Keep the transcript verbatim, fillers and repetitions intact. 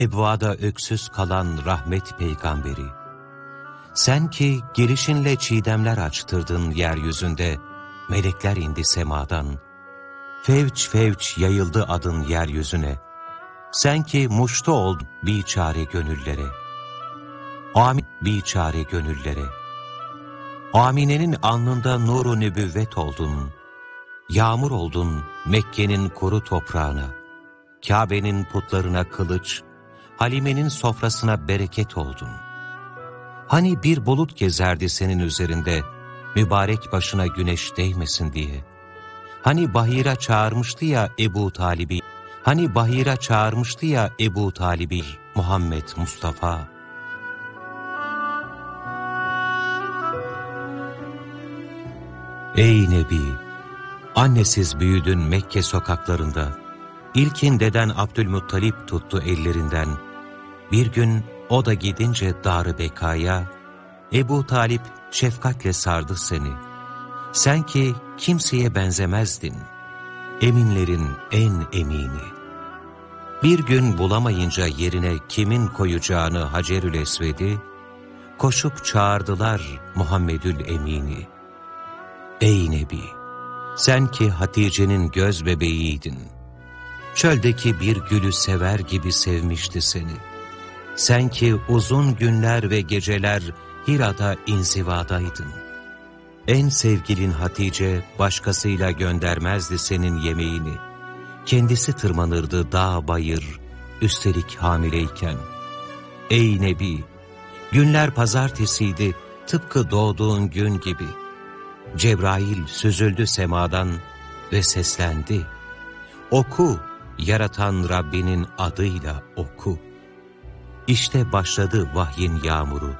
Ebvada öksüz kalan rahmet peygamberi, sen ki gelişinle çiğdemler açtırdın yeryüzünde, melekler indi semadan, fevç fevç yayıldı adın yeryüzüne, sen ki muştu oldun biçare gönüllere, amin biçare gönüllere, Amine'nin alnında nuru nübüvvet oldun, yağmur oldun Mekke'nin kuru toprağına, Kabe'nin putlarına kılıç, Halime'nin sofrasına bereket oldun. Hani bir bulut gezerdi senin üzerinde, mübarek başına güneş değmesin diye. Hani Bahira çağırmıştı ya Ebu Talib'i, hani Bahira çağırmıştı ya Ebu Talib'i, Muhammed Mustafa. Ey Nebi! Annesiz büyüdün Mekke sokaklarında, İlkin deden Abdülmuttalip tuttu ellerinden. Bir gün o da gidince Dar-ı Bekaya, Ebu Talip şefkatle sardı seni. Sen ki kimseye benzemezdin, eminlerin en emini. Bir gün bulamayınca yerine kimin koyacağını Hacerül Esved'i, koşup çağırdılar Muhammedül Emin'i. Ey Nebi! Sen ki Hatice'nin göz bebeğiydin. Çöldeki bir gülü sever gibi sevmişti seni. Sen ki uzun günler ve geceler Hira'da inzivadaydın. En sevgilin Hatice başkasıyla göndermezdi senin yemeğini. Kendisi tırmanırdı dağ bayır, üstelik hamileyken. Ey Nebi! Günler pazartesiydi, tıpkı doğduğun gün gibi. Cebrail süzüldü semadan ve seslendi. Oku, yaratan Rabbinin adıyla oku. İşte başladı vahyin yağmuru.